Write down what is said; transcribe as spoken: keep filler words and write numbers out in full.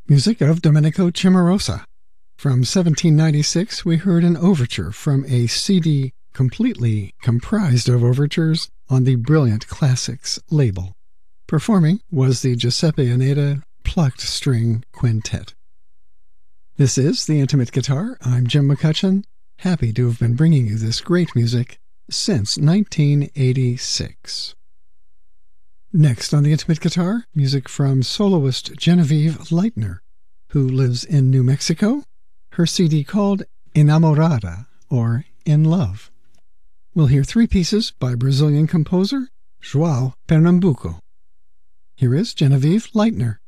Music of Domenico Cimarosa. From seventeen ninety-six, we heard an overture from a C D completely comprised of overtures on the Brilliant Classics label. Performing was the Giuseppe Oneda Plucked String Quintet. This is The Intimate Guitar. I'm Jim McCutcheon, happy to have been bringing you this great music since nineteen eighty-six. Next on The Intimate Guitar, music from soloist Genevieve Leitner, who lives in New Mexico. Her C D called Enamorada, or In Love. We'll hear three pieces by Brazilian composer João Pernambuco. Here is Genevieve Leitner.